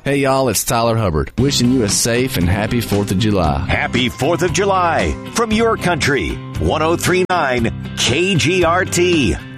Hey, y'all, it's Tyler Hubbard, wishing you a safe and happy 4th of July. Happy 4th of July from your country. 103.9 KGRT.